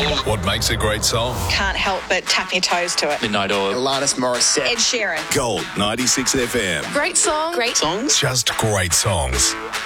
What makes a great song? Can't help but tap your toes to it. Midnight Oil. Alanis Morissette. Ed Sheeran. Gold 96 FM. Great song. Great songs. Just great songs.